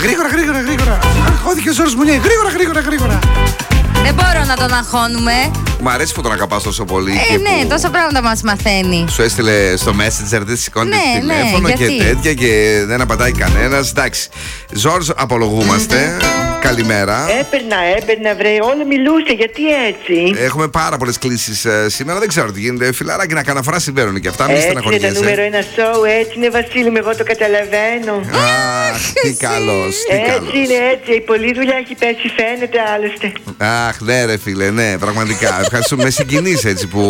Γρήγορα. Αγχώθηκε ο Ζόρς Μουνιέ. Γρήγορα. Δεν μπορώ να τον αγχώνουμε. Μου αρέσει που τον αγαπάς τόσο πολύ. Ναι, τόσα πράγματα μας μαθαίνει. Σου έστειλε στο Messenger, δεν σηκώνει τηλέφωνο και γιατί? τέτοια και δεν απαντάει κανένας. Εντάξει. Ζόρζ, απολογούμαστε. Καλημέρα. Έπαιρνα, βρε, όλα μιλούσε, γιατί έτσι. Έχουμε πάρα πολλές κλήσεις σήμερα. Δεν ξέρω τι γίνεται. Φιλαράκι, να κανένα φορά συμβαίνουν και αυτά. Μην Έτσι είναι το στεναχωριέσαι. νούμερο 1 show, έτσι είναι, Βασίλη μου, εγώ το καταλαβαίνω. Αχ, τι καλός. Έτσι είναι, έτσι. Η πολλή δουλειά έχει πέσει, φαίνεται άλλωστε. Αχ, ναι, ρε φίλε, ναι, πραγματικά. Ευχαριστούμε. Με συγκινείς έτσι που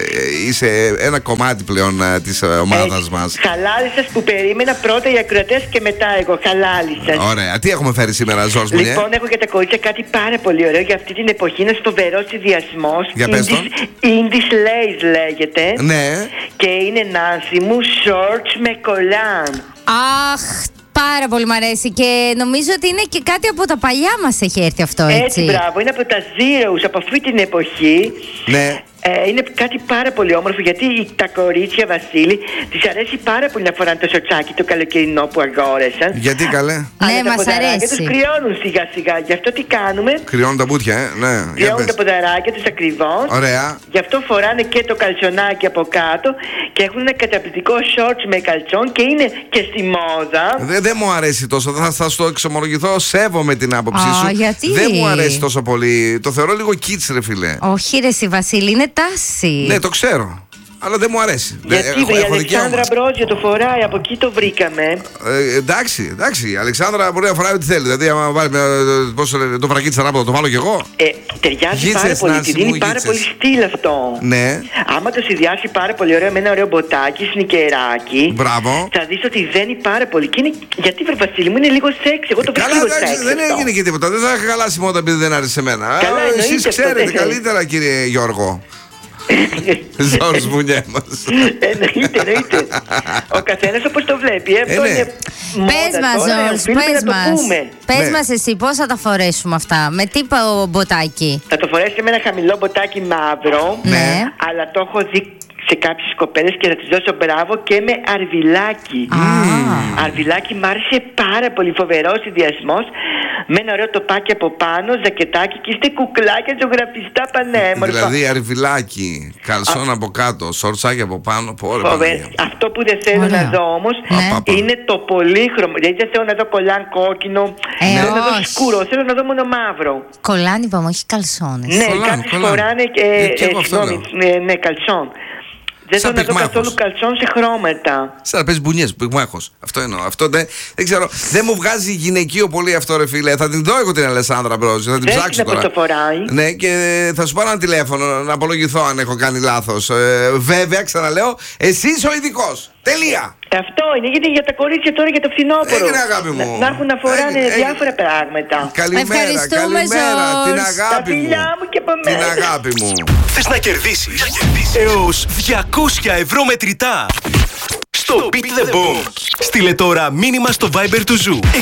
είσαι ένα κομμάτι πλέον της ομάδας μας. Χαλάλησας που περίμενα πρώτα οι ακροατές και μετά εγώ. Χαλάλησας. Ωραία. Τι έχουμε φέρει σήμερα, Ζόρς Μουνιέ? Λοιπόν, έχω για τα κορίτσια κάτι πάρα πολύ ωραίο για αυτή την εποχή. Είναι φοβερός συνδυασμός. Για πες το. Indies Lace λέγεται. Ναι. Και είναι, Νάνση μου, shorts με κολάν. Αχ, πάρα πολύ μ' αρέσει και νομίζω ότι είναι και κάτι από τα παλιά μας έχει έρθει αυτό, έτσι. Έτσι, μπράβο. Είναι από τα Zeros, από αυτή την εποχή. Ναι. Είναι κάτι πάρα πολύ όμορφο γιατί τα κορίτσια, Βασίλη, τις αρέσει πάρα πολύ να φοράνε το σοτσάκι το καλοκαιρινό που αγόρασαν. Γιατί καλέ? Ναι, αλλά μας τα ποδαράκια αρέσει. τους κρυώνουν σιγά-σιγά. Γι' αυτό τι κάνουμε? Κρυώνουν τα μπουτια, ναι. Για Κρυώνουν πες. τα ποδαράκια τους ακριβώς. Ωραία. Γι' αυτό φοράνε και το καλτσονάκι από κάτω και έχουν ένα καταπληκτικό shorts με καλτσόν και είναι και στη μόδα. Δεν μου αρέσει τόσο. Θα σου το εξομολογηθώ. Σέβομαι την άποψή σου. Γιατί? Δεν μου αρέσει τόσο πολύ. Το θεωρώ λίγο kids, ρε φίλε. Όχι, ρε εσύ, Βασίλη, είναι τάση. Ναι, το ξέρω. Αλλά δεν μου αρέσει. Γιατί η Αλεξάνδρα Μπρόζιο το φοράει, από εκεί το βρήκαμε. Εντάξει. Η Αλεξάνδρα μπορεί να φοράει ό,τι θέλει. Δηλαδή, άμα βάλει το φρακί της ανάποδα, το βάλω κι εγώ. Ταιριάζει πάρα πολύ, τη δίνει πάρα πολύ στυλ αυτό. Ναι. Άμα το συνδυάσει πάρα πολύ ωραίο με ένα ωραίο μποτάκι, σνικεράκι. Μπράβο. Θα δεις ότι δένει πάρα πολύ. Και είναι, γιατί βρε Βασίλη μου, είναι λίγο σεξ. Εγώ το βρίσκω λίγο σεξ. Δεν έγινε και τίποτα. Δεν θα είχα χαλάσει η μόδα επειδή δεν άρεσε σε μένα. Εσείς ξέρετε καλύτερα, κύριε Γιώργο. Ζόρς Μουνιέ μας. Εννοείται. Ο καθένας όπως το βλέπει. Αυτό είναι Πες μας, Ζόρς, πες μας εσύ πώς θα τα φορέσουμε αυτά. Με τι μποτάκι? Θα το φορέσει με ένα χαμηλό μποτάκι μαύρο. Ναι. Αλλά το έχω δει σε κάποιες κοπέλες και θα τις δώσω μπράβο και με αρβιλάκι. Αρβιλάκι μ' άρεσε πάρα πολύ, φοβερός συνδυασμός. Με ένα ωραίο τοπάκι από πάνω, ζακετάκι και είστε κουκλάκια ζωγραφιστά πανέμορφα. Δηλαδή αρβιλάκι, καλσόν από κάτω, σορτσάκι από πάνω. Αυτό που δεν θέλω να δω όμως είναι το πολύχρωμο. Δηλαδή δεν θέλω να δω κολάν κόκκινο, θέλω να δω σκούρο, θέλω να δω μόνο μαύρο. Κολάν είπαμε, όχι καλσόνες. Ναι, κάποιοι φοράνε ναι, καλσόν. Δεν θέλω να δω καθόλου καλτσόν σε χρώματα. Σαν να παίζει μπουνιές, πυγμάχος. Αυτό εννοώ. Αυτό δεν ξέρω. Δεν μου βγάζει γυναικείο πολύ αυτό, ρε φίλε. Θα την δω εγώ την Αλεσάνδρα Μπρόζιο. Θα την ψάξω τώρα. Το φοράει. Ναι, και θα σου πάρω ένα τηλέφωνο να απολογηθώ αν έχω κάνει λάθος. Βέβαια, ξαναλέω, εσύ είσαι ο ειδικός. Τελεία. Αυτό είναι, γιατί για τα κορίτσια τώρα για το φθινόπωρο. Έγινε, αγάπη μου. Να έχουν να φοράνε διάφορα πράγματα. Καλημέρα, την αγάπη τα φιλιά μου και από μένα. Την αγάπη μου. Θες να κερδίσεις έως 200 ευρώ μετρητά στο Beat the Boom? Στείλε τώρα μήνυμα στο Viber του Ζου